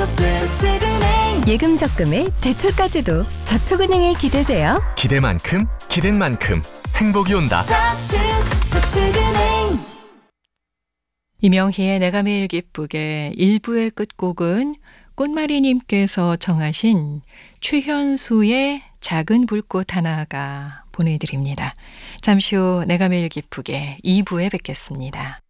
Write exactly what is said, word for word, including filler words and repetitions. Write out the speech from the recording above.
저축은행. 예금 적금에 대출까지도 저축은행에 기대세요. 기대만큼 기댄 만큼 행복이 온다. 저축, 저축은행. 이명희의 내가 매일 기쁘게 일 부의 끝곡은 꽃마리님께서 정하신 최현수의 작은 불꽃 하나가 보내드립니다. 잠시 후 내가 매일 기쁘게 이 부에 뵙겠습니다.